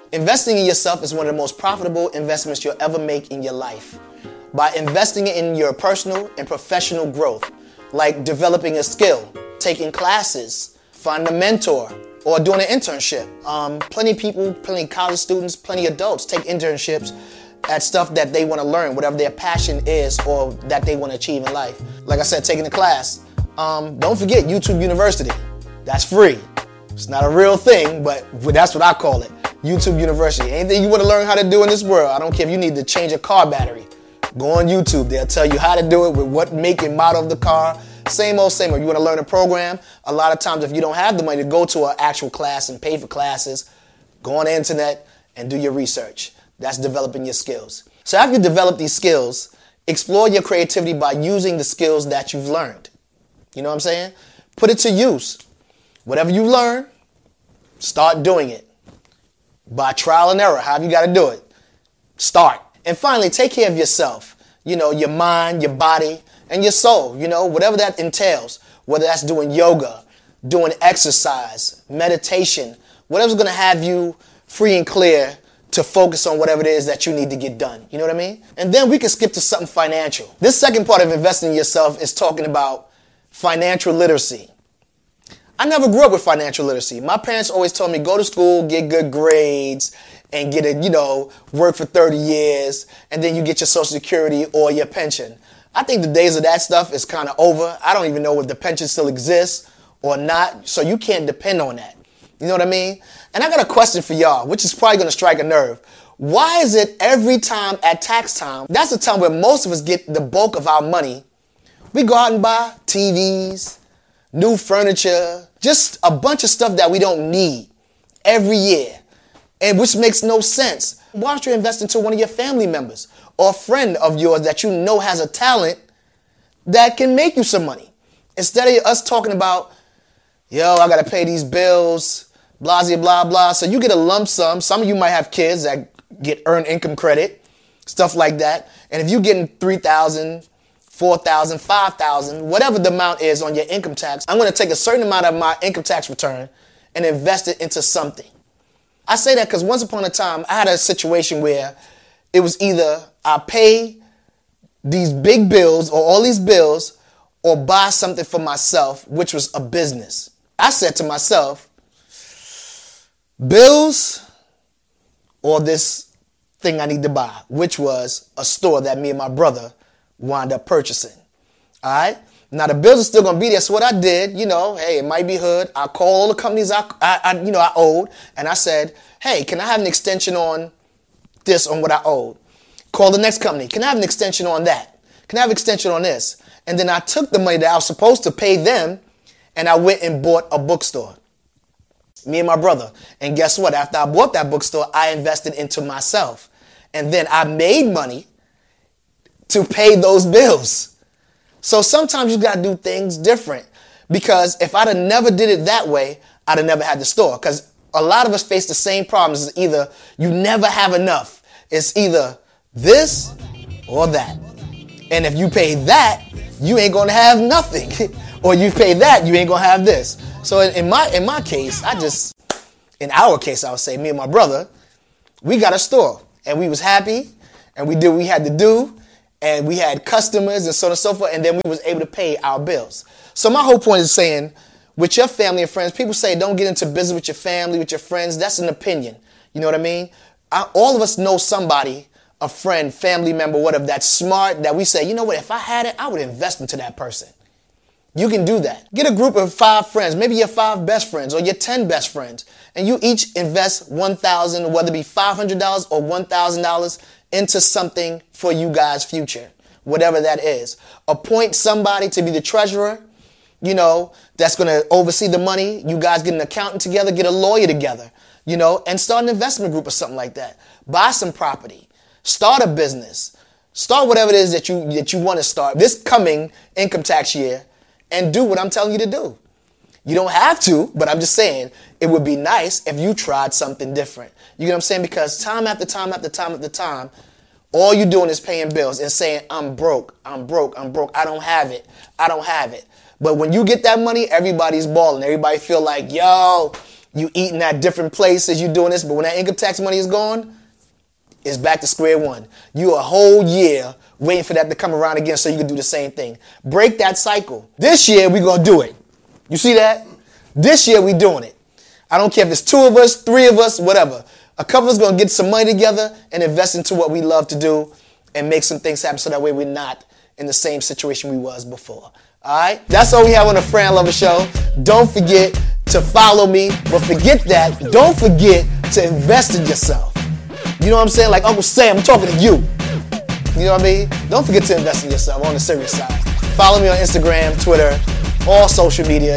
Investing in yourself is one of the most profitable investments you'll ever make in your life. By investing in your personal and professional growth, like developing a skill, taking classes, finding a mentor, or doing an internship. Plenty of people, plenty of college students, plenty of adults take internships at stuff that they want to learn, whatever their passion is or that they want to achieve in life. Like I said, taking a class. Don't forget YouTube University. That's free. It's not a real thing, but that's what I call it. YouTube University. Anything you want to learn how to do in this world, I don't care if you need to change a car battery. Go on YouTube. They'll tell you how to do it with what make and model of the car. Same old, same old. You want to learn a program? A lot of times if you don't have the money to go to an actual class and pay for classes, go on the internet and do your research. That's developing your skills. So after you develop these skills, explore your creativity by using the skills that you've learned. You know what I'm saying? Put it to use. Whatever you learn, start doing it. By trial and error, however you got to do it. Start. And finally, take care of yourself. You know, your mind, your body, and your soul. You know, whatever that entails. Whether that's doing yoga, doing exercise, meditation, whatever's going to have you free and clear to focus on whatever it is that you need to get done. You know what I mean? And then we can skip to something financial. This second part of investing in yourself is talking about financial literacy. I never grew up with financial literacy. My parents always told me, go to school, get good grades, and get work for 30 years, and then you get your Social Security or your pension. I think the days of that stuff is kind of over. I don't even know if the pension still exists or not, so you can't depend on that. You know what I mean? And I got a question for y'all, which is probably going to strike a nerve. Why is it every time at tax time, that's the time where most of us get the bulk of our money, we go out and buy TVs, new furniture, just a bunch of stuff that we don't need every year, and which makes no sense. Why don't you invest into one of your family members or a friend of yours that you know has a talent that can make you some money? Instead of us talking about, yo, I got to pay these bills, blah, blah, blah, blah. So you get a lump sum. Some of you might have kids that get earned income credit, stuff like that. And if you're getting $3,000, $4,000, $5,000, whatever the amount is on your income tax, I'm going to take a certain amount of my income tax return and invest it into something. I say that because once upon a time, I had a situation where it was either I pay these big bills or all these bills or buy something for myself, which was a business. I said to myself, bills or this thing I need to buy, which was a store that me and my brother wound up purchasing. All right. Now the bills are still going to be there. So what I did, hey, it might be hood. I called all the companies I owed, and I said, hey, can I have an extension on this, on what I owed? Call the next company. Can I have an extension on that? Can I have an extension on this? And then I took the money that I was supposed to pay them, and I went and bought a bookstore. Me and my brother. And guess what? After I bought that bookstore, I invested into myself. And then I made money to pay those bills. So sometimes you got to do things different, because if I'd have never did it that way, I'd have never had the store. Because a lot of us face the same problems. It's either you never have enough. It's either this or that. And if you pay that, you ain't going to have nothing. Or you pay that, you ain't going to have this. So in my case, in our case, I would say, me and my brother, we got a store. And we was happy. And we did what we had to do. And we had customers and so on and so forth. And then we was able to pay our bills. So my whole point is saying, with your family and friends, people say don't get into business with your family, with your friends. That's an opinion. You know what I mean? All of us know somebody, a friend, family member, whatever, that's smart, that we say, you know what, if I had it, I would invest into that person. You can do that. Get a group of 5 friends, maybe your 5 best friends or your 10 best friends, and you each invest $1,000, whether it be $500 or $1,000 into something for you guys' future, whatever that is. Appoint somebody to be the treasurer, that's going to oversee the money. You guys get an accountant together, get a lawyer together, and start an investment group or something like that. Buy some property. Start a business. Start whatever it is that you want to start this coming income tax year, and do what I'm telling you to do. You don't have to, but I'm just saying it would be nice if you tried something different. You know what I'm saying? Because time after time after time after time, all you're doing is paying bills and saying, I'm broke, I'm broke, I'm broke. I don't have it. I don't have it. But when you get that money, everybody's balling. Everybody feel like, yo, You eating at different places, you doing this, but when that income tax money is gone, it's back to square one. You a whole year waiting for that to come around again so you can do the same thing. Break that cycle. This year, we're going to do it. You see that? This year, we doing it. I don't care if it's 2 of us, 3 of us, whatever. A couple of us going to get some money together and invest into what we love to do and make some things happen so that way we're not in the same situation we was before. All right? That's all we have on the Fran Lover Show. Don't forget to follow me, but forget that. Don't forget to invest in yourself. You know what I'm saying? Like Uncle Sam, I'm talking to you. You know what I mean? Don't forget to invest in yourself on the serious side. Follow me on Instagram, Twitter, all social media.